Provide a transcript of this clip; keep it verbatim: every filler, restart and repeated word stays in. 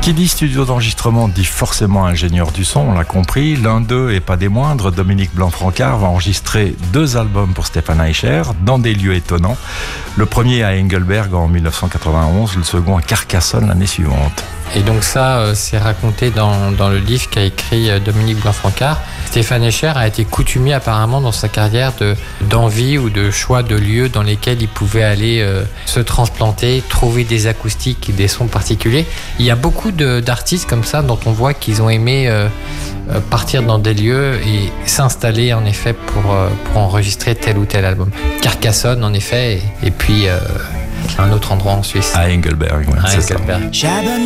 Qui dit studio d'enregistrement dit forcément ingénieur du son, on l'a compris. L'un d'eux, et pas des moindres, Dominique Blanc-Francard, va enregistrer deux albums pour Stéphane Eicher dans des lieux étonnants. Le premier à Engelberg en dix-neuf cent quatre-vingt-onze, le second à Carcassonne l'année suivante. Et donc ça, euh, c'est raconté dans, dans le livre qu'a écrit euh, Dominique Blanc-Francard. Stéphane Eicher a été coutumier apparemment dans sa carrière de, d'envie ou de choix de lieux dans lesquels il pouvait aller euh, se transplanter, trouver des acoustiques, des sons particuliers. Il y a beaucoup de, d'artistes comme ça dont on voit qu'ils ont aimé euh, euh, partir dans des lieux et s'installer en effet pour, euh, pour enregistrer tel ou tel album. Carcassonne en effet, et, et puis euh, un autre endroit en Suisse. À Engelberg, ouais, à c'est Engelberg. ça.